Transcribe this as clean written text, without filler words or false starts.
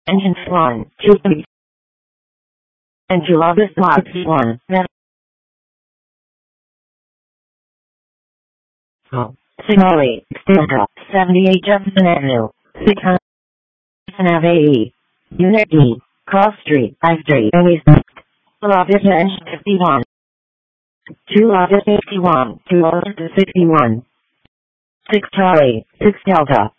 Engine 1, 2, 3. Enchilada Slots 1. Signori, Extenta, 78 Jefferson Avenue, 600 Ave. Unit D, Cross Street, I-Street, East. Loftus Engine 51. 2 Loftus 51, 2 Loftus 61. 6 Charlie, 6 Delta.